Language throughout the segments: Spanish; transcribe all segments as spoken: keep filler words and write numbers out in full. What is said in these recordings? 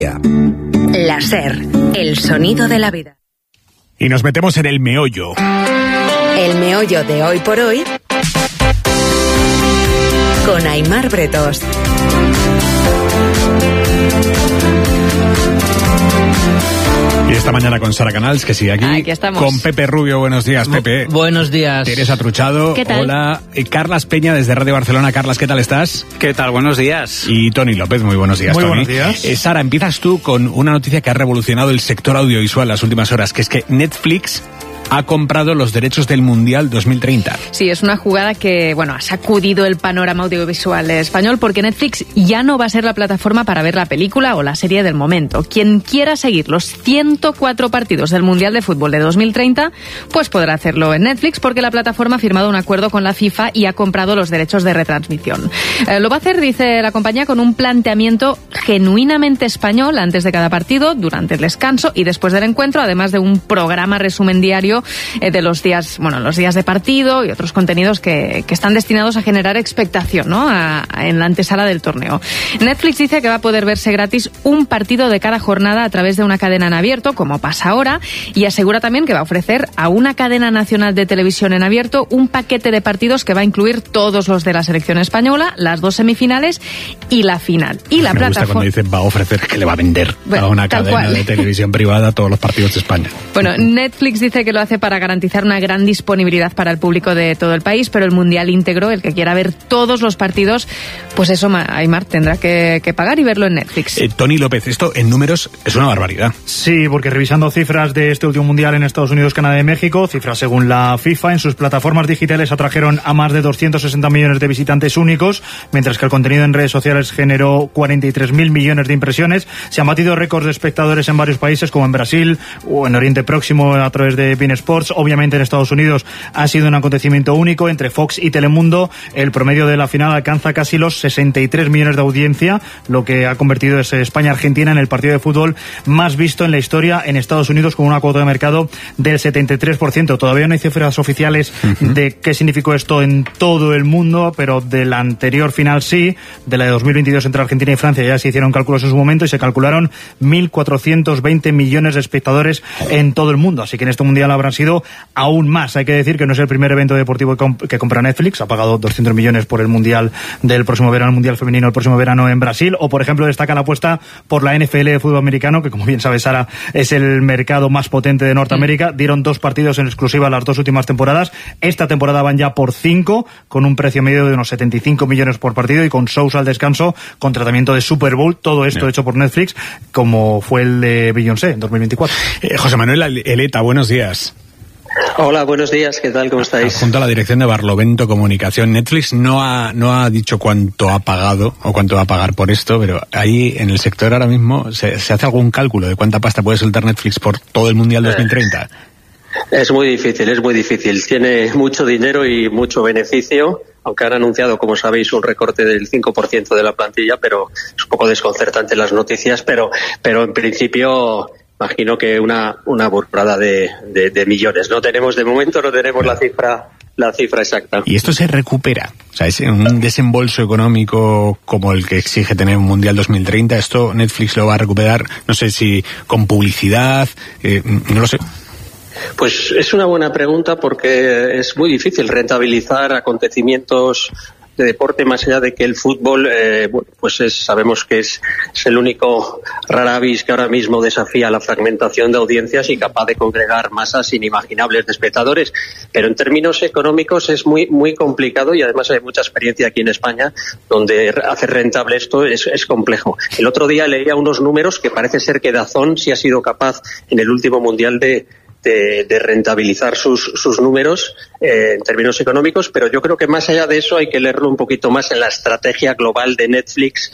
La SER, el sonido de la vida. Y nos metemos en el meollo. El meollo de hoy por hoy con Aimar Bretos. Y esta mañana con Sara Canals, que sigue aquí. Aquí estamos. Con Pepe Rubio. Buenos días, Pepe. Bu- buenos días. Teresa Truchado. ¿Qué tal? Hola. Y Carlas Peña, desde Radio Barcelona. Carlas, ¿qué tal estás? ¿Qué tal? Buenos días. Y Tony López, muy buenos días, Muy Tony. buenos días. Eh, Sara, empiezas tú con una noticia que ha revolucionado el sector audiovisual en las últimas horas, que es que Netflix ha comprado los derechos del Mundial dos mil treinta. Sí, es una jugada que, bueno, ha sacudido el panorama audiovisual español porque Netflix ya no va a ser la plataforma para ver la película o la serie del momento. Quien quiera seguir los ciento cuatro partidos del Mundial de Fútbol de dos mil treinta, pues podrá hacerlo en Netflix porque la plataforma ha firmado un acuerdo con la FIFA y ha comprado los derechos de retransmisión. Eh, lo va a hacer, dice la compañía, con un planteamiento genuinamente español antes de cada partido, durante el descanso y después del encuentro, además de un programa resumen diario de los días, bueno, los días de partido y otros contenidos que, que están destinados a generar expectación, ¿no? A, a, en la antesala del torneo. Netflix dice que va a poder verse gratis un partido de cada jornada a través de una cadena en abierto, como pasa ahora, y asegura también que va a ofrecer a una cadena nacional de televisión en abierto un paquete de partidos que va a incluir todos los de la selección española, las dos semifinales y la final. Y la Me gusta plataforma cuando dicen va a ofrecer, que le va a vender bueno, a una tal cadena cual. de televisión privada todos los partidos de España. Bueno, Netflix dice que lo hace para garantizar una gran disponibilidad para el público de todo el país, pero el Mundial íntegro, el que quiera ver todos los partidos, pues eso, Aimar, tendrá que, que pagar y verlo en Netflix. Eh, Tony López, esto en números es una barbaridad. Sí, porque revisando cifras de este último Mundial en Estados Unidos, Canadá y México, cifras según la FIFA, en sus plataformas digitales atrajeron a más de doscientos sesenta millones de visitantes únicos, mientras que el contenido en redes sociales generó cuarenta y tres mil millones de impresiones. Se han batido récords de espectadores en varios países, como en Brasil o en Oriente Próximo a través de beIN Sports. Obviamente en Estados Unidos ha sido un acontecimiento único. Entre Fox y Telemundo, el promedio de la final alcanza casi los sesenta y tres millones de audiencia, lo que ha convertido es España-Argentina en el partido de fútbol más visto en la historia en Estados Unidos, con una cuota de mercado del setenta y tres por ciento. Todavía no hay cifras oficiales uh-huh. de qué significó esto en todo el mundo, pero de la anterior final sí, de la de dos mil veintidós entre Argentina y Francia ya se hicieron cálculos en su momento y se calcularon mil cuatrocientos veinte millones de espectadores en todo el mundo, así que en este mundial habrán sido aún más. Hay que decir que no es el primer evento deportivo que compra Netflix, ha pagado doscientos millones por el mundial del próximo verano, el mundial femenino el próximo verano en Brasil, o por ejemplo destaca la apuesta por la N F L de fútbol americano, que como bien sabe Sara es el mercado más potente de Norteamérica. Dieron dos partidos en exclusiva las dos últimas temporadas, esta temporada van ya por cinco, con un precio medio de unos setenta y cinco millones por partido y con shows al descanso, con tratamiento de Super Bowl, todo esto yeah. hecho por Netflix, como fue el de Beyoncé en dos mil veinticuatro. eh, José Manuel Eleta, buenos días. Hola, buenos días, ¿qué tal? ¿Cómo estáis? Junto a la dirección de Barlovento Comunicación, Netflix no ha no ha dicho cuánto ha pagado o cuánto va a pagar por esto, pero ahí en el sector ahora mismo se, se hace algún cálculo de cuánta pasta puede soltar Netflix por todo el Mundial dos mil treinta. Es muy difícil, es muy difícil. Tiene mucho dinero y mucho beneficio, aunque han anunciado, como sabéis, un recorte del cinco por ciento de la plantilla, pero es un poco desconcertante las noticias, pero pero en principio imagino que una una burrada de, de, de millones. No tenemos, de momento no tenemos la cifra la cifra exacta. Y esto se recupera, o sea, es un desembolso económico como el que exige tener un Mundial dos mil treinta. Esto Netflix lo va a recuperar, no sé si con publicidad, eh, no lo sé. Pues es una buena pregunta porque es muy difícil rentabilizar acontecimientos de deporte más allá de que el fútbol, eh, pues es, sabemos que es, es el único rara avis que ahora mismo desafía la fragmentación de audiencias y capaz de congregar masas inimaginables de espectadores. Pero en términos económicos es muy muy complicado y además hay mucha experiencia aquí en España donde hacer rentable esto es, es complejo. El otro día leía unos números que parece ser que DAZN sí ha sido capaz en el último mundial de De, de rentabilizar sus, sus números eh, en términos económicos, pero yo creo que más allá de eso hay que leerlo un poquito más en la estrategia global de Netflix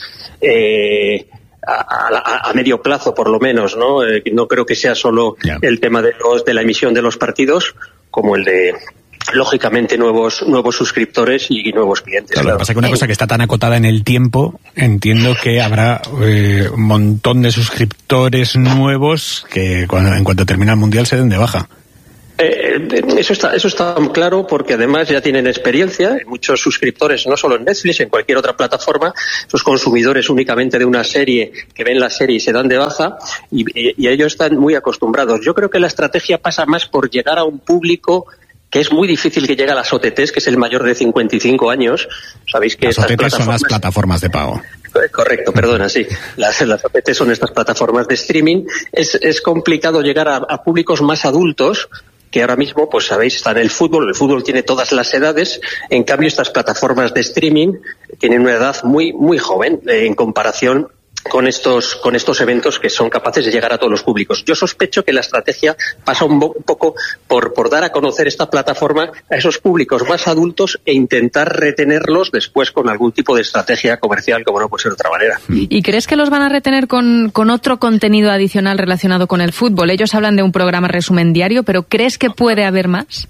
eh, a, a, a medio plazo, por lo menos, ¿no? Eh, no creo que sea solo yeah. el tema de, los, de la emisión de los partidos, como el de lógicamente nuevos nuevos suscriptores y nuevos clientes. Claro, claro. Lo que pasa es que una cosa que está tan acotada en el tiempo, entiendo que habrá eh, un montón de suscriptores nuevos que cuando, en cuanto termina el Mundial se den de baja. Eh, eso está, eso está claro, porque además ya tienen experiencia. Muchos suscriptores, no solo en Netflix, en cualquier otra plataforma, esos consumidores únicamente de una serie, que ven la serie y se dan de baja, y, y ellos están muy acostumbrados. Yo creo que la estrategia pasa más por llegar a un público que es muy difícil que llegue a las O T Ts, que es el mayor de cincuenta y cinco años. Sabéis que las O T Ts son las plataformas de pago. Correcto, perdona, sí. Las, las O T Ts son estas plataformas de streaming. Es, es complicado llegar a, a públicos más adultos, que ahora mismo, pues sabéis, está en el fútbol. El fútbol tiene todas las edades. En cambio, estas plataformas de streaming tienen una edad muy, muy joven eh, en comparación con estos con estos eventos que son capaces de llegar a todos los públicos. Yo sospecho que la estrategia pasa un, un poco por, por dar a conocer esta plataforma a esos públicos más adultos e intentar retenerlos después con algún tipo de estrategia comercial, como no puede ser de otra manera. ¿Y crees que los van a retener con, con otro contenido adicional relacionado con el fútbol? Ellos hablan de un programa resumen diario, pero ¿crees que puede haber más?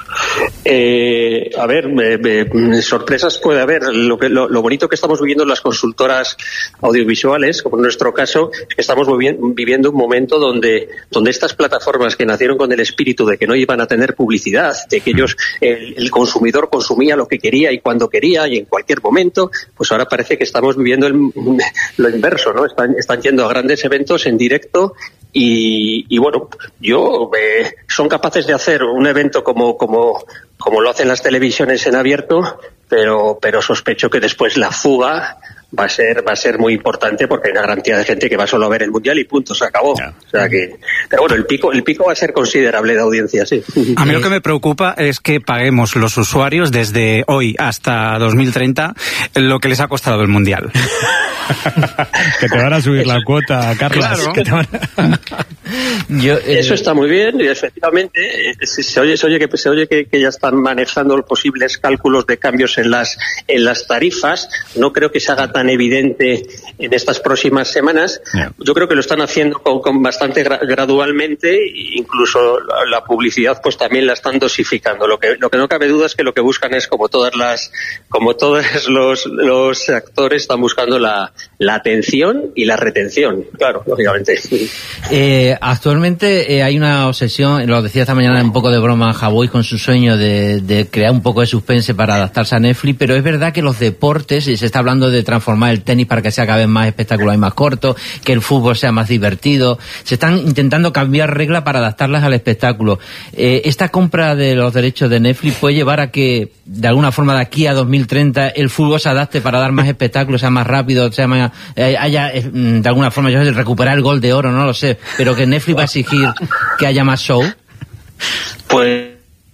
Eh, a ver, eh, eh, sorpresas puede haber. Lo, que, lo, lo bonito que estamos viviendo en las consultoras audiovisuales, como en nuestro caso, es que estamos viviendo un momento donde, donde estas plataformas que nacieron con el espíritu de que no iban a tener publicidad, de que ellos, el, el consumidor consumía lo que quería y cuando quería y en cualquier momento, pues ahora parece que estamos viviendo el, lo inverso, ¿no? Están, están yendo a grandes eventos en directo. Y, y bueno, yo eh, son capaces de hacer un evento como como como lo hacen las televisiones en abierto, pero pero sospecho que después la fuga va a ser va a ser muy importante, porque hay una gran cantidad de gente que va solo a ver el mundial y punto, se acabó. Yeah. O sea que, pero bueno, el pico el pico va a ser considerable de audiencia, sí. A mí lo que me preocupa es que paguemos los usuarios desde hoy hasta dos mil treinta lo que les ha costado el mundial. Que te van a subir la cuota, Carlos. Claro. Que te van a... Yo, eh... Eso está muy bien y efectivamente eh, se oye, se oye, que, se oye que, que ya están manejando los posibles cálculos de cambios en las en las tarifas. No creo que se haga tan evidente en estas próximas semanas. Yeah. Yo creo que lo están haciendo con, con bastante gra- gradualmente, incluso la, la publicidad pues también la están dosificando. Lo que lo que no cabe duda es que lo que buscan es, como todas las como todos los los actores, están buscando la la atención y la retención, claro, lógicamente. Eh, actualmente eh, hay una obsesión, lo decía esta mañana un poco de broma Javois con su sueño de, de crear un poco de suspense para adaptarse a Netflix, pero es verdad que los deportes, y se está hablando de transformar el tenis para que sea cada vez más espectacular y más corto, que el fútbol sea más divertido, se están intentando cambiar reglas para adaptarlas al espectáculo. Eh, esta compra de los derechos de Netflix puede llevar a que, de alguna forma, de aquí a dos mil treinta, el fútbol se adapte para dar más espectáculo, sea más rápido, sea más, eh, haya, eh, de alguna forma, yo sé, recuperar el gol de oro, no lo sé, pero que Netflix va a exigir que haya más show. Pues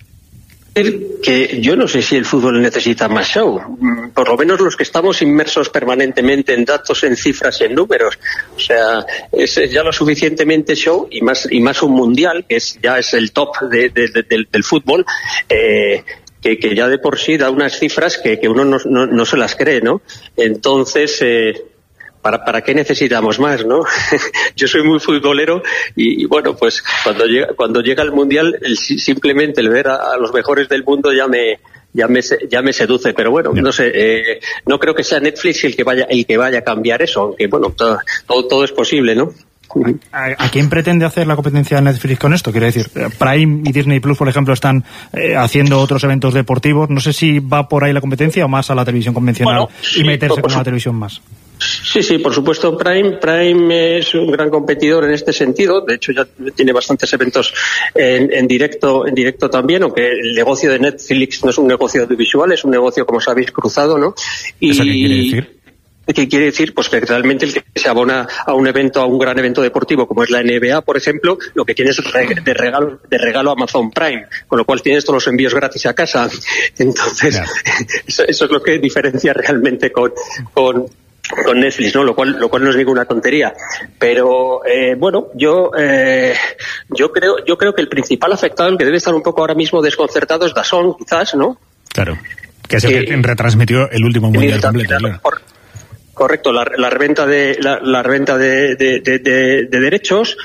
que yo no sé si el fútbol necesita más show, por lo menos los que estamos inmersos permanentemente en datos, en cifras y en números. O sea, es ya lo suficientemente show, y más y más un mundial, que es ya es el top de, de, de, del, del fútbol, eh, que, que ya de por sí da unas cifras que, que uno no, no, no se las cree, ¿no? Entonces, eh, ¿Para, ¿Para qué necesitamos más, no? Yo soy muy futbolero y, y bueno, pues cuando llega, cuando llega el Mundial, el, simplemente el ver a, a los mejores del mundo ya me, ya me, ya me seduce. Pero bueno, no sé, eh, no creo que sea Netflix el que vaya, el que vaya a cambiar eso, aunque bueno, todo, todo, todo es posible, ¿no? ¿A, ¿A quién pretende hacer la competencia de Netflix con esto? Quiero decir, Prime y Disney Plus, por ejemplo, están eh, haciendo otros eventos deportivos. No sé si va por ahí la competencia o más a la televisión convencional, bueno, sí, y meterse con una televisión más. Sí, sí, por supuesto. Prime, Prime es un gran competidor en este sentido. De hecho, ya tiene bastantes eventos en, en directo, en directo también, aunque el negocio de Netflix no es un negocio audiovisual, es un negocio, como sabéis, cruzado, ¿no? Y, ¿eso qué quiere decir? ¿Qué quiere decir? Pues que realmente el que se abona a un evento, a un gran evento deportivo como es la N B A, por ejemplo, lo que tienes de regalo, de regalo Amazon Prime, con lo cual tienes todos los envíos gratis a casa. Entonces, yeah. eso, eso es lo que diferencia realmente con, con con Netflix, ¿no? Lo cual, lo cual no es ninguna tontería. Pero, eh, bueno, yo, eh, yo creo, yo creo que el principal afectado, el que debe estar un poco ahora mismo desconcertado, es D A Z N, quizás, ¿no? Claro. Que es el que, que retransmitió el último mundial completo, claro. Correcto, la, la reventa de, la, la reventa de, de, de, de, de derechos.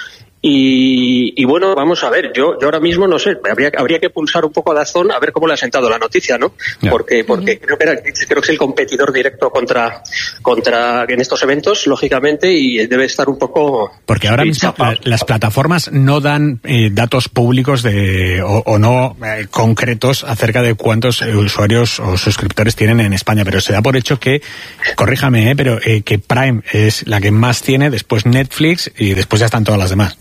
Y, y bueno, vamos a ver, yo, yo ahora mismo no sé, habría, habría que pulsar un poco a DAZN a ver cómo le ha sentado la noticia, ¿no? Yeah. Porque, porque uh-huh. creo que era, creo que es el competidor directo contra, contra en estos eventos, lógicamente, y debe estar un poco. Porque ahora mismo la, las plataformas no dan eh, datos públicos de, o, o no eh, concretos acerca de cuántos eh, usuarios o suscriptores tienen en España, pero se da por hecho que, corríjame, eh, pero eh, que Prime es la que más tiene, después Netflix y después ya están todas las demás.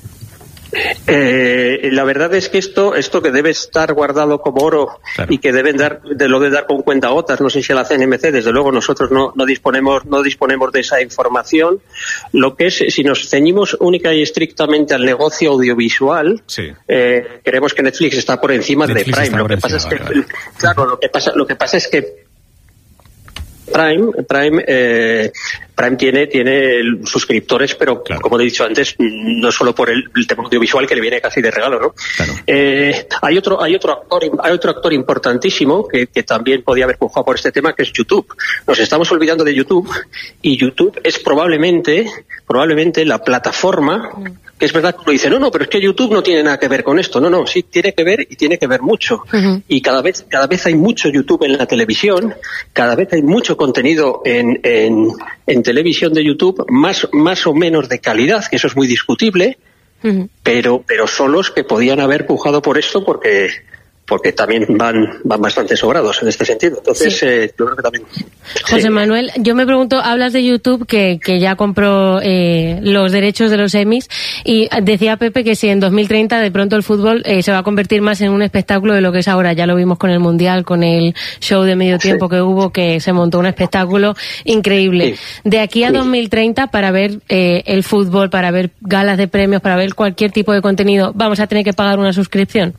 Eh, la verdad es que esto, esto que debe estar guardado como oro, claro, y que deben dar, de lo de dar con cuentagotas, no sé si a la C N M C, desde luego nosotros no, no disponemos, no disponemos de esa información. Lo que es, si nos ceñimos única y estrictamente al negocio audiovisual, sí, eh, creemos que Netflix está por encima Netflix de Prime. Lo que pasa encima, es que, vale, vale. claro, lo que pasa, lo que pasa es que Prime, Prime, eh, Prime tiene, tiene suscriptores, pero claro, como he dicho antes, no solo por el, el tema audiovisual que le viene casi de regalo, ¿no? Claro. Eh, hay otro, hay otro actor, hay otro actor importantísimo que, que también podía haber pujado por este tema, que es YouTube. Nos estamos olvidando de YouTube, y YouTube es probablemente, probablemente la plataforma, que es verdad que uno dice, no, no, pero es que YouTube no tiene nada que ver con esto. No, no, sí tiene que ver, y tiene que ver mucho. Uh-huh. Y cada vez, cada vez hay mucho YouTube en la televisión, cada vez hay mucho contenido en, en, en televisión de YouTube, más, más o menos de calidad, que eso es muy discutible, uh-huh, pero, pero son los que podían haber pujado por esto, porque, porque también van, van bastante sobrados en este sentido. Entonces, sí, eh, yo creo que también. José sí. Manuel, yo me pregunto, hablas de YouTube que, que ya compró eh, los derechos de los Emmys, y decía Pepe que si en dos mil treinta de pronto el fútbol eh, se va a convertir más en un espectáculo de lo que es ahora. Ya lo vimos con el Mundial, con el show de medio tiempo, sí, que hubo, que se montó un espectáculo increíble. Sí. De aquí a sí. dos mil treinta, para ver eh, el fútbol, para ver galas de premios, para ver cualquier tipo de contenido, ¿vamos a tener que pagar una suscripción?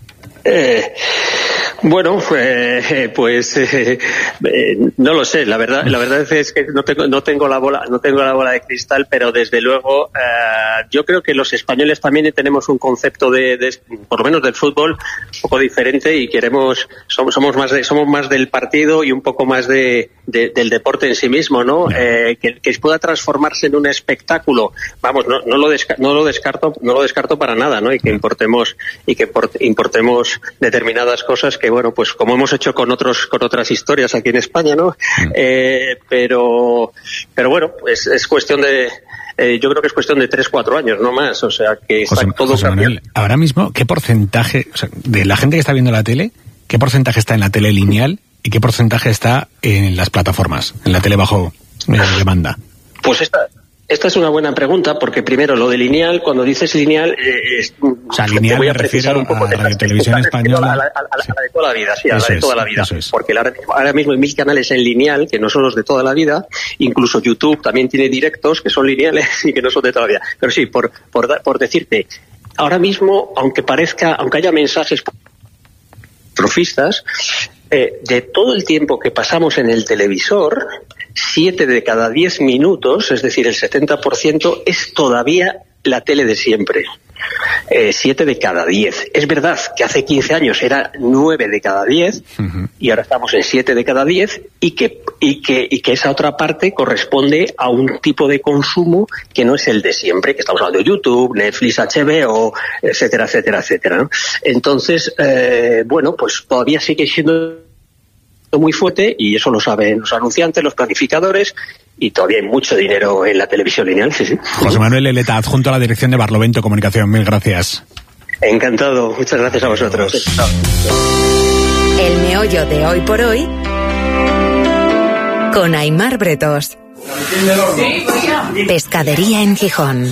Eh, bueno, eh, pues eh, eh, no lo sé. La verdad, la verdad es que no tengo, no tengo la bola, no tengo la bola de cristal, pero desde luego eh, yo creo que los españoles también tenemos un concepto de, de, por lo menos del fútbol, un poco diferente, y queremos, somos, somos más, de, somos más del partido y un poco más de, de del deporte en sí mismo, ¿no? Eh, que, que pueda transformarse en un espectáculo, vamos, no, no lo desca, no lo descarto, no lo descarto para nada, ¿no? Y que importemos y que importemos determinadas cosas que, bueno, pues como hemos hecho con otros con otras historias aquí en España, ¿no? Mm. Eh, pero pero bueno, pues es cuestión de eh, yo creo que es cuestión de tres, cuatro años, no más, o sea que está José, todo José Manuel, ahora mismo, ¿qué porcentaje, o sea, de la gente que está viendo la tele, qué porcentaje está en la tele lineal y qué porcentaje está en las plataformas, en la tele bajo eh, demanda? Pues esta Esta es una buena pregunta, porque primero lo de lineal, cuando dices lineal, eh, es, o sea, lineal te voy a precisar un poco, a Radio Televisión Española, a la, a, la, a la de toda la vida, sí, a la de toda la vida, es, porque ahora mismo, ahora mismo hay mil canales en lineal que no son los de toda la vida, incluso YouTube también tiene directos que son lineales y que no son de toda la vida. Pero sí, por por, por decirte, ahora mismo, aunque parezca, aunque haya mensajes trofistas, eh, de todo el tiempo que pasamos en el televisor, siete de cada diez minutos, es decir, el setenta por ciento, es todavía la tele de siempre. Eh, siete de cada diez. Es verdad que hace quince años era nueve de cada diez, uh-huh, y ahora estamos en siete de cada diez, y que, y que, y que esa otra parte corresponde a un tipo de consumo que no es el de siempre, que estamos hablando de YouTube, Netflix, H B O, etcétera, etcétera, etcétera, ¿no? Entonces, eh, bueno, pues todavía sigue siendo muy fuerte, y eso lo saben los anunciantes, los planificadores, y todavía hay mucho dinero en la televisión lineal. Sí, sí. José Manuel Eleta, adjunto a la dirección de Barlovento Comunicación, mil gracias. Encantado, muchas gracias a vosotros. El meollo de hoy por hoy con Aimar Bretos. Pescadería en Gijón.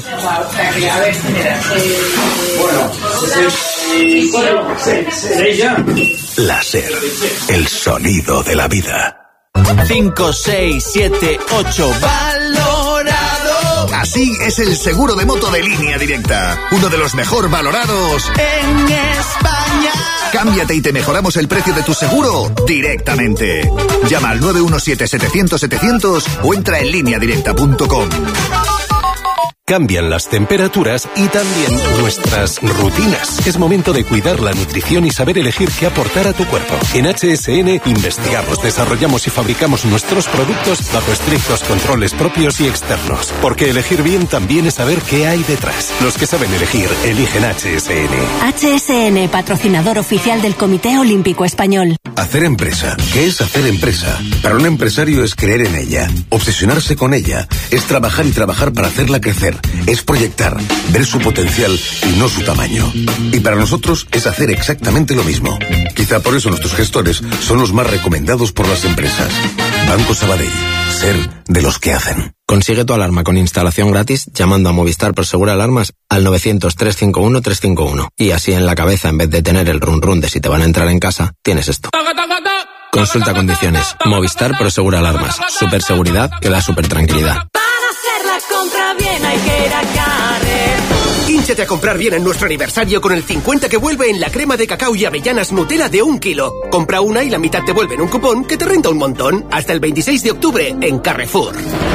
La SER, el sonido de la vida. cinco, seis, siete, ocho, valorado. Así es el seguro de moto de Línea Directa, uno de los mejor valorados en España. Cámbiate y te mejoramos el precio de tu seguro directamente. Llama al nueve uno siete, setecientos, setecientos o entra en línea directa punto com. Cambian las temperaturas y también nuestras rutinas. Es momento de cuidar la nutrición y saber elegir qué aportar a tu cuerpo. En H S N investigamos, desarrollamos y fabricamos nuestros productos bajo estrictos controles propios y externos. Porque elegir bien también es saber qué hay detrás. Los que saben elegir, eligen H S N. H S N, patrocinador oficial del Comité Olímpico Español. Hacer empresa. ¿Qué es hacer empresa? Para un empresario es creer en ella, obsesionarse con ella, es trabajar y trabajar para hacerla crecer. Es proyectar, ver su potencial y no su tamaño. Y para nosotros es hacer exactamente lo mismo. Quizá por eso nuestros gestores son los más recomendados por las empresas. Banco Sabadell. Ser de los que hacen. Consigue tu alarma con instalación gratis llamando a Movistar Prosegura Alarmas al novecientos, trescientos cincuenta y uno, trescientos cincuenta y uno. Y así en la cabeza, en vez de tener el run run de si te van a entrar en casa, tienes esto. Consulta condiciones. Movistar Prosegura Alarmas. Super seguridad que da super tranquilidad. Compra bien, hay que ir a Carrefour. Hínchate a comprar bien en nuestro aniversario con el cincuenta que vuelve en la crema de cacao y avellanas Nutella de un kilo. Compra una y la mitad te vuelve en un cupón que te renta un montón. Hasta el veintiséis de octubre en Carrefour.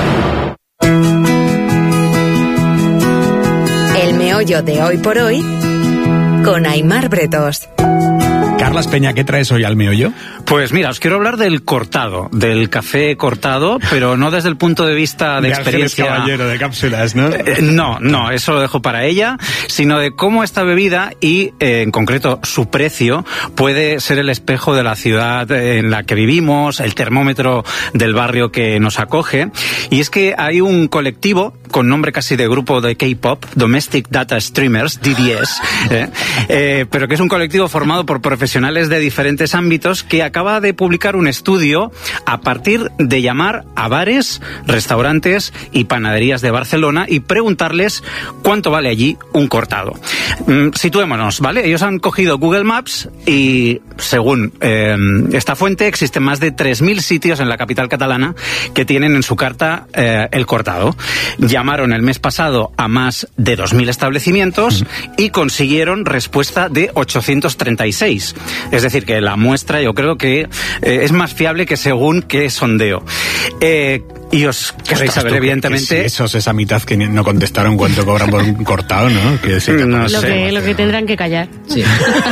El meollo de hoy por hoy con Aimar Bretos. Carlas Peña, ¿qué traes hoy al meollo? Pues mira, os quiero hablar del cortado, del café cortado, pero no desde el punto de vista de, de experiencia... Ángeles Caballero, de cápsulas, ¿no? Eh, no, no, eso lo dejo para ella, sino de cómo esta bebida y, eh, en concreto, su precio puede ser el espejo de la ciudad en la que vivimos, el termómetro del barrio que nos acoge. Y es que hay un colectivo con nombre casi de grupo de K-pop, Domestic Data Streamers, D D S, eh, eh, pero que es un colectivo formado por profesionales de diferentes ámbitos que acaba de publicar un estudio a partir de llamar a bares, restaurantes y panaderías de Barcelona y preguntarles cuánto vale allí un cortado. Mm, situémonos, ¿vale? Ellos han cogido Google Maps y, según eh, esta fuente, existen más de tres mil sitios en la capital catalana que tienen en su carta eh, el cortado. Llamaron el mes pasado a más de dos mil establecimientos y consiguieron respuesta de ochocientos treinta y seis. Es decir, que la muestra yo creo que eh, es más fiable que según qué sondeo. Eh, y os queréis saber, evidentemente... Que si esos, esa mitad que no contestaron cuánto cobran por un cortado, ¿no? Que sí, no lo, sé. que, lo que tendrán que callar. Sí.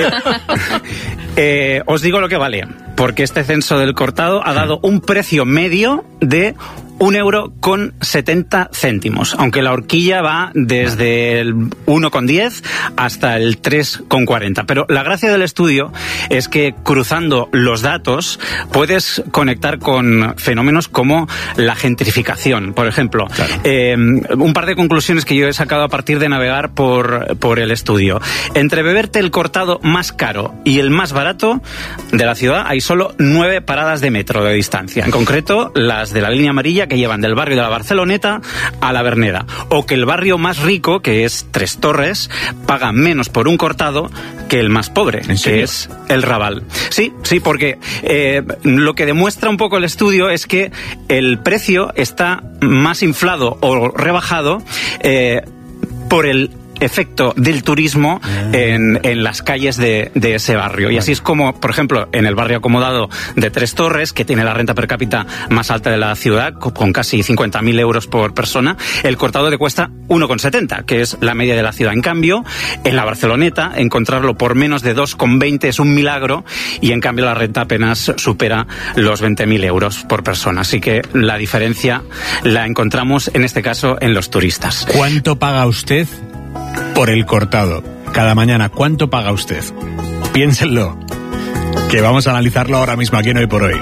eh, os digo lo que vale, porque este censo del cortado ha dado un precio medio de un euro con setenta céntimos, aunque la horquilla va desde el uno con diez hasta el tres con cuarenta. Pero la gracia del estudio es que cruzando los datos puedes conectar con fenómenos como la gentrificación, por ejemplo. Claro. Eh, un par de conclusiones que yo he sacado a partir de navegar por, por el estudio. Entre beberte el cortado más caro y el más barato de la ciudad hay solo nueve paradas de metro de distancia. En concreto, las de la línea amarilla que llevan del barrio de la Barceloneta a la Verneda, o que el barrio más rico, que es Tres Torres, paga menos por un cortado que el más pobre, que es el Raval. Sí, sí, porque eh, lo que demuestra un poco el estudio es que el precio está más inflado o rebajado eh, por el efecto del turismo en, en las calles de, de ese barrio. Y así es como, por ejemplo, en el barrio acomodado de Tres Torres, que tiene la renta per cápita más alta de la ciudad, con casi cincuenta mil euros por persona, el cortado le cuesta uno con setenta, que es la media de la ciudad. En cambio, en la Barceloneta, encontrarlo por menos de dos con veinte es un milagro, y en cambio la renta apenas supera los veinte mil euros por persona. Así que la diferencia la encontramos, en este caso, en los turistas. ¿Cuánto paga usted por el cortado cada mañana? ¿Cuánto paga usted? Piénsenlo, que vamos a analizarlo ahora mismo aquí en Hoy por Hoy.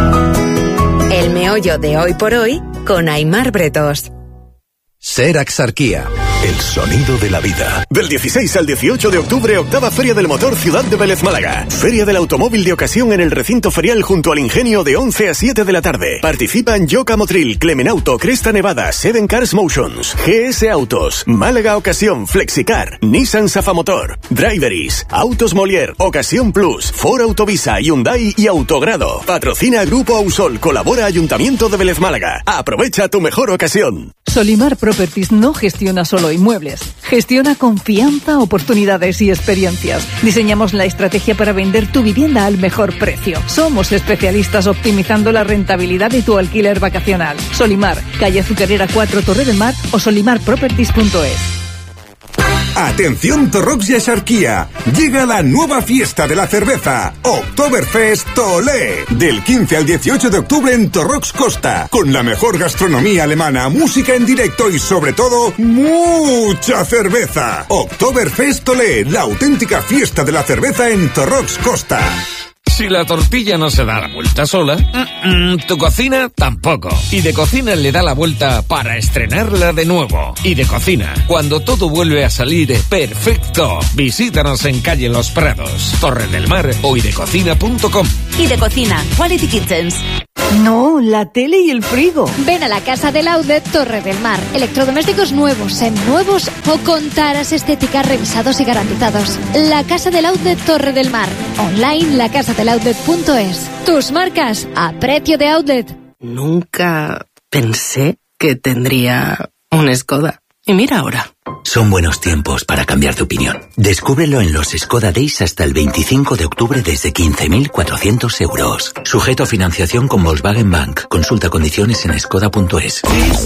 El meollo de Hoy por Hoy con Aimar Bretos. Ser Axarquía. El sonido de la vida. Del dieciséis al dieciocho de octubre, octava Feria del Motor Ciudad de Vélez Málaga. Feria del automóvil de ocasión en el recinto ferial junto al Ingenio de once a siete de la tarde. Participan Yoka Motril, Clemenauto, Cresta Nevada, Seven Cars Motions, G S Autos, Málaga Ocasión, Flexicar, Nissan Safamotor, Driveris, Autos Molière, Ocasión Plus, Ford Autovisa, Hyundai y Autogrado. Patrocina Grupo Ausol, colabora Ayuntamiento de Vélez Málaga. Aprovecha tu mejor ocasión. Solimar Properties no gestiona solo Inmuebles. Gestiona confianza, oportunidades y experiencias. Diseñamos la estrategia para vender tu vivienda al mejor precio. Somos especialistas optimizando la rentabilidad de tu alquiler vacacional. Solimar, calle Azucarera cuatro, Torre del Mar o solimar properties punto es. Atención Torrox y Axarquía, llega la nueva fiesta de la cerveza, Oktoberfest Olé, del quince al dieciocho de octubre en Torrox Costa, con la mejor gastronomía alemana, música en directo y sobre todo, mucha cerveza. Oktoberfest Olé, la auténtica fiesta de la cerveza en Torrox Costa. Si la tortilla no se da la vuelta sola, mm, mm, tu cocina tampoco. Y de Cocina le da la vuelta para estrenarla de nuevo. Y de Cocina, cuando todo vuelve a salir perfecto. Visítanos en calle Los Prados, Torre del Mar o idecocina punto com. Y de Cocina, Quality Kitchens. No, la tele y el frigo. Ven a la Casa del Outlet Torre del Mar. Electrodomésticos nuevos, seminuevos o con taras estéticas revisados y garantizados. La Casa del Outlet Torre del Mar. Online la casa del outlet punto es. Tus marcas a precio de outlet. Nunca pensé que tendría un Skoda. Y mira ahora. Son buenos tiempos para cambiar de opinión. Descúbrelo en los Skoda Days hasta el veinticinco de octubre desde quince mil cuatrocientos euros. Sujeto a financiación con Volkswagen Bank. Consulta condiciones en skoda punto es.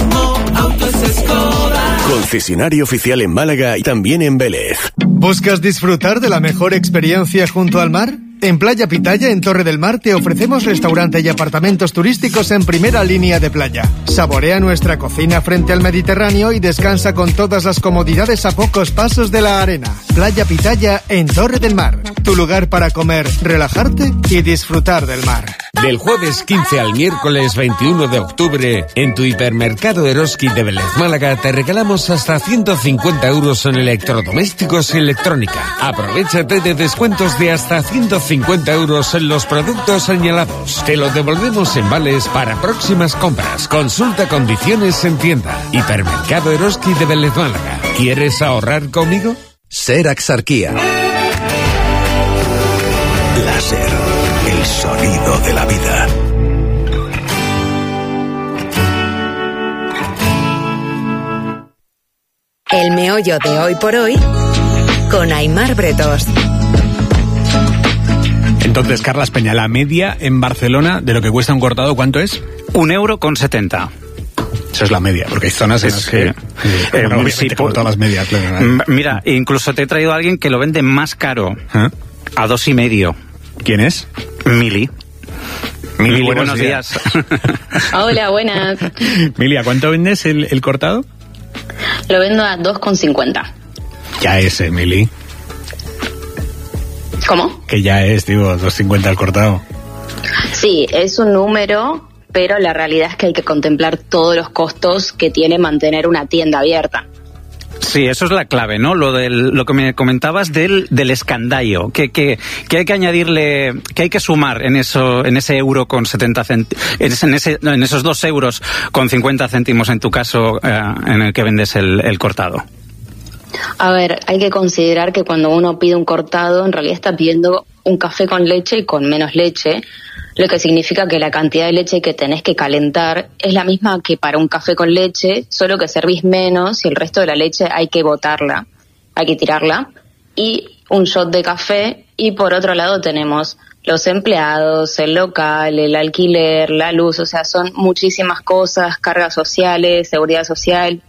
Concesionario oficial en Málaga y también en Vélez. ¿Buscas disfrutar de la mejor experiencia junto al mar? En Playa Pitaya, en Torre del Mar, te ofrecemos restaurante y apartamentos turísticos en primera línea de playa. Saborea nuestra cocina frente al Mediterráneo y descansa con todas las comodidades a pocos pasos de la arena. Playa Pitaya, en Torre del Mar. Tu lugar para comer, relajarte y disfrutar del mar. Del jueves quince al miércoles veintiuno de octubre, en tu hipermercado Eroski de Vélez Málaga te regalamos hasta ciento cincuenta euros en electrodomésticos y electrónica. Aprovechate de descuentos de hasta ciento cincuenta euros en los productos señalados. Te lo devolvemos en vales para próximas compras. Consulta condiciones en tienda. Hipermercado Eroski de Vélez Málaga. ¿Quieres ahorrar conmigo? Ser Axarquía. Láser, el sonido de la vida. El meollo de hoy por hoy con Aimar Bretos. Entonces, Carlas Peña, la media en Barcelona de lo que cuesta un cortado, ¿cuánto es? Un euro con setenta. Eso es la media, porque hay zonas en las que... Eh, bueno, sí, por todas las medias, claro, ¿no? Mira, incluso te he traído a alguien que lo vende más caro. ¿Eh? A dos y medio. ¿Quién es? Mili. Mili, Mili, buenos, buenos días. días. Hola, buenas. Mili, ¿a cuánto vendes el, el cortado? Lo vendo a dos con cincuenta. Ya es, eh, Mili. ¿Cómo? Que ya es, digo, dos cincuenta el cortado. Sí, es un número, pero la realidad es que hay que contemplar todos los costos que tiene mantener una tienda abierta. Sí, eso es la clave, ¿no? Lo del, lo que me comentabas del, del escandallo, que, que, que hay que añadirle, que hay que sumar en eso, en ese euro con setenta céntimos, en ese, en esos dos euros con cincuenta céntimos en tu caso, eh, en el que vendes el, el cortado. A ver, hay que considerar que cuando uno pide un cortado, en realidad está pidiendo un café con leche y con menos leche, lo que significa que la cantidad de leche que tenés que calentar es la misma que para un café con leche, solo que servís menos y el resto de la leche hay que botarla, hay que tirarla, y un shot de café, y por otro lado tenemos los empleados, el local, el alquiler, la luz, o sea, son muchísimas cosas, cargas sociales, seguridad social.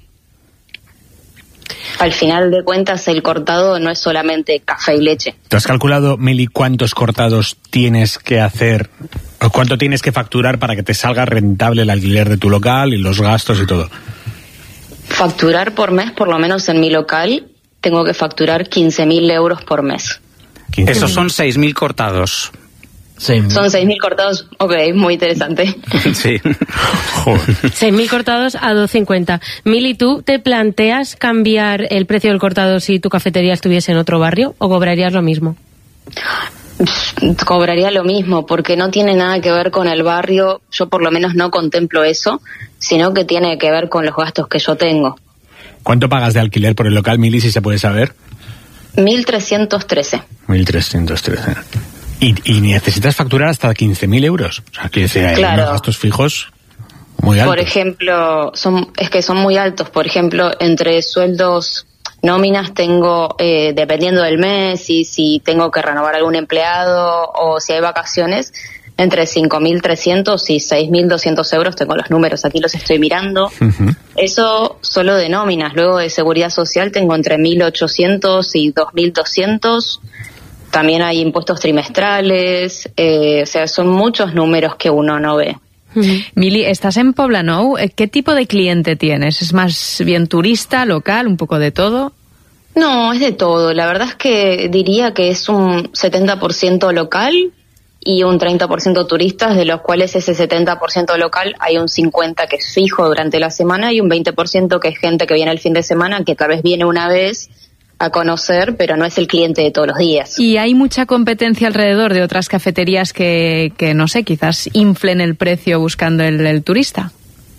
Al final de cuentas, el cortado no es solamente café y leche. ¿Tú has calculado, Meli, cuántos cortados tienes que hacer, o cuánto tienes que facturar para que te salga rentable el alquiler de tu local y los gastos y todo? Facturar por mes, por lo menos en mi local, tengo que facturar quince mil euros por mes. Esos son seis mil cortados. Son seis mil cortados, ok, muy interesante. Sí. seis mil cortados a dos cincuenta. Mili, ¿tú te planteas cambiar el precio del cortado si tu cafetería estuviese en otro barrio o cobrarías lo mismo? Cobraría lo mismo, porque no tiene nada que ver con el barrio, yo por lo menos no contemplo eso, sino que tiene que ver con los gastos que yo tengo. ¿Cuánto pagas de alquiler por el local, Mili, si se puede saber? mil trescientos trece. mil trescientos trece. Y, y necesitas facturar hasta quince mil euros. O sea, que decir, hay claro. unos gastos fijos. Muy altos. Por ejemplo, son es que son muy altos. Por ejemplo, entre sueldos, nóminas tengo, eh, dependiendo del mes, y si tengo que renovar algún empleado o si hay vacaciones, entre cinco mil trescientos y seis mil doscientos euros. Tengo los números, aquí los estoy mirando. Uh-huh. Eso solo de nóminas. Luego de seguridad social tengo entre mil ochocientos y dos mil doscientos. También hay impuestos trimestrales. Eh, o sea, son muchos números que uno no ve. Uh-huh. Mili, estás en Poblenou. ¿Qué tipo de cliente tienes? ¿Es más bien turista, local, un poco de todo? No, es de todo. La verdad es que diría que es un setenta por ciento local y un treinta por ciento turistas, de los cuales ese setenta por ciento local hay un cincuenta por ciento que es fijo durante la semana y un veinte por ciento que es gente que viene el fin de semana, que tal vez viene una vez a conocer, pero no es el cliente de todos los días. ¿Y hay mucha competencia alrededor de otras cafeterías que, que no sé, quizás inflen el precio buscando el, el turista?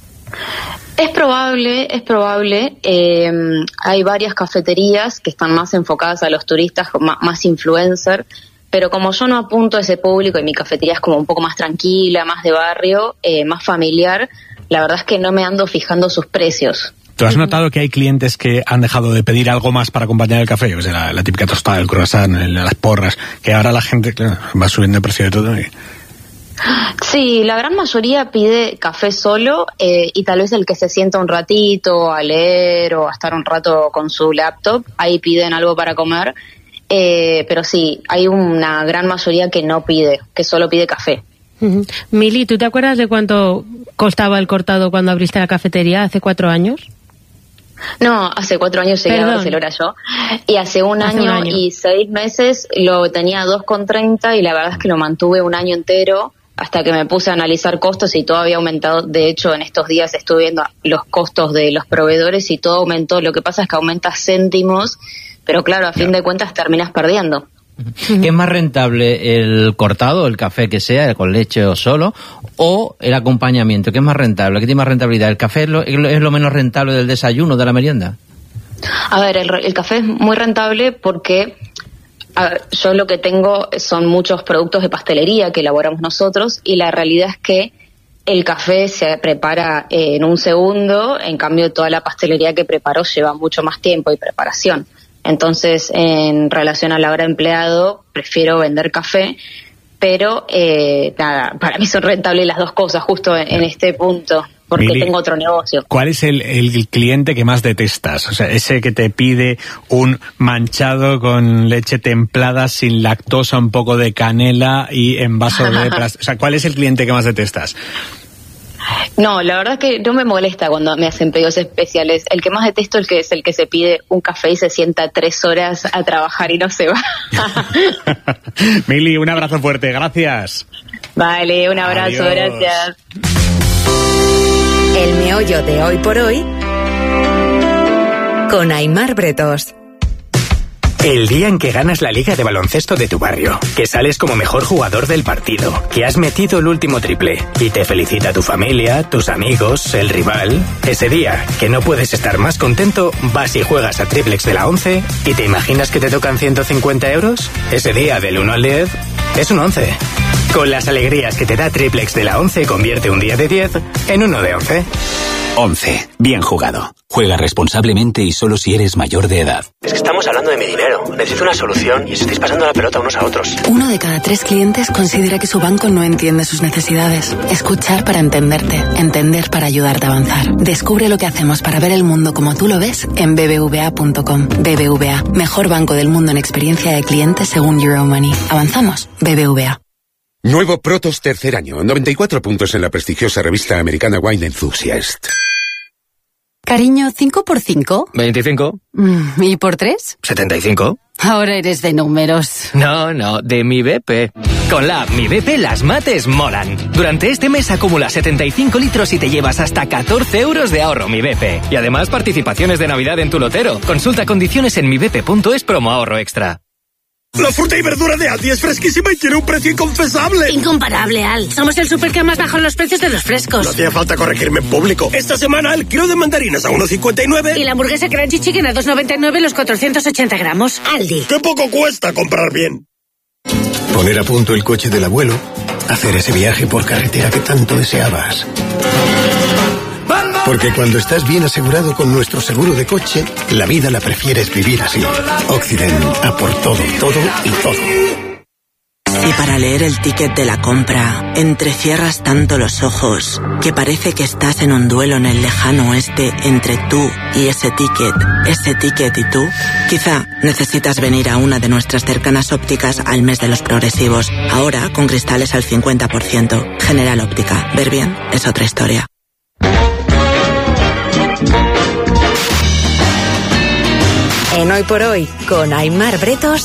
Es probable, es probable. Eh, hay varias cafeterías que están más enfocadas a los turistas, más, más influencer, pero como yo no apunto a ese público y mi cafetería es como un poco más tranquila, más de barrio, eh, más familiar, la verdad es que no me ando fijando sus precios. ¿Tú has notado que hay clientes que han dejado de pedir algo más para acompañar el café? O sea, la, la típica tostada, el croissant, el, las porras, que ahora la gente, claro, va subiendo el precio de todo. Y... Sí, la gran mayoría pide café solo, eh, y tal vez el que se sienta un ratito a leer o a estar un rato con su laptop, ahí piden algo para comer. Eh, pero sí, hay una gran mayoría que no pide, que solo pide café. Uh-huh. Mili, ¿tú te acuerdas de cuánto costaba el cortado cuando abriste la cafetería hace cuatro años? No, hace cuatro años llegué Perdón. a Barcelona yo, y hace, un, hace año un año y seis meses lo tenía a dos con treinta y la verdad es que lo mantuve un año entero hasta que me puse a analizar costos y todo había aumentado. De hecho, en estos días estuve viendo los costos de los proveedores y todo aumentó. Lo que pasa es que aumenta céntimos, pero claro, a fin de cuentas terminas perdiendo. ¿Qué es más rentable, el cortado, el café que sea, con leche o solo, o el acompañamiento? ¿Qué es más rentable? ¿Qué tiene más rentabilidad? ¿El café es lo, es lo menos rentable del desayuno, de la merienda? A ver, el, el café es muy rentable porque a ver, yo lo que tengo son muchos productos de pastelería que elaboramos nosotros, y la realidad es que el café se prepara en un segundo, en cambio toda la pastelería que preparo lleva mucho más tiempo y preparación. Entonces, en relación a la hora de empleado, prefiero vender café, pero eh, nada, para mí son rentables las dos cosas justo en, en este punto, porque Mili, tengo otro negocio. ¿Cuál es el, el cliente que más detestas? O sea, ese que te pide un manchado con leche templada, sin lactosa, un poco de canela y en vaso de plástico. O sea, ¿cuál es el cliente que más detestas? No, la verdad es que no me molesta cuando me hacen pedidos especiales. El que más detesto el que es el que se pide un café y se sienta tres horas a trabajar y no se va. Mili, un abrazo fuerte, gracias. Vale, un abrazo, Adiós. Gracias. El meollo de hoy por hoy con Aimar Bretos. El día en que ganas la liga de baloncesto de tu barrio, que sales como mejor jugador del partido, que has metido el último triple y te felicita tu familia, tus amigos, el rival. Ese día, que no puedes estar más contento, vas y juegas a Triplex de la once y te imaginas que te tocan ciento cincuenta euros. Ese día, del uno al diez, es un once. Con las alegrías que te da Triplex de la once, convierte un día de diez en uno de once. once. Bien jugado. Juega responsablemente y solo si eres mayor de edad. Es que estamos hablando de mi dinero. Necesito una solución y os estáis pasando la pelota unos a otros. Uno de cada tres clientes considera que su banco no entiende sus necesidades. Escuchar para entenderte. Entender para ayudarte a avanzar. Descubre lo que hacemos para ver el mundo como tú lo ves en b b v a punto com. B B V A. Mejor banco del mundo en experiencia de cliente según Euromoney. Avanzamos. B B V A. Nuevo Protos tercer año. noventa y cuatro puntos en la prestigiosa revista americana Wine Enthusiast. Cariño, ¿cinco por cinco? veinticinco. ¿Y por tres? setenta y cinco. Ahora eres de números. No, no, de Mi B P. Con la app Mi B P las mates molan. Durante este mes acumulas setenta y cinco litros y te llevas hasta catorce euros de ahorro Mi B P. Y además participaciones de Navidad en tu lotero. Consulta condiciones en mi b p punto es promo ahorro extra. La fruta y verdura de Aldi es fresquísima y tiene un precio inconfesable. Incomparable, Al. Somos el súper que más bajo los precios de los frescos. No hacía falta corregirme en público. Esta semana el kilo de mandarinas a uno cincuenta y nueve. Y la hamburguesa Crunchy Chicken a dos noventa y nueve los cuatrocientos ochenta gramos. Aldi. ¡Qué poco cuesta comprar bien! Poner a punto el coche del abuelo. Hacer ese viaje por carretera que tanto deseabas. Porque cuando estás bien asegurado con nuestro seguro de coche, la vida la prefieres vivir así. Occident, a por todo, todo y todo. Si para leer el ticket de la compra entrecierras tanto los ojos que parece que estás en un duelo en el lejano oeste entre tú y ese ticket, ese ticket y tú, quizá necesitas venir a una de nuestras cercanas ópticas al mes de los progresivos. Ahora con cristales al cincuenta por ciento. General Óptica. Ver bien es otra historia. En Hoy por Hoy, con Aimar Bretos,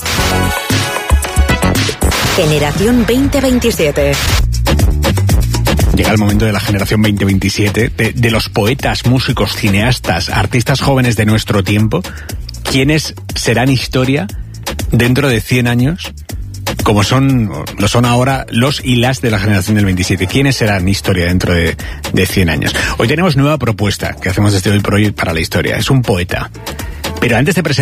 Generación veinte veintisiete. Llega el momento de la generación veinte veintisiete, de, de los poetas, músicos, cineastas, artistas jóvenes de nuestro tiempo. ¿Quiénes serán historia dentro de cien años? Como son, lo son ahora los y las de la generación del veintisiete. ¿Quiénes serán historia dentro de, de cien años? Hoy tenemos nueva propuesta que hacemos desde Hoy por Hoy para la historia. Es un poeta. Pero antes de presentar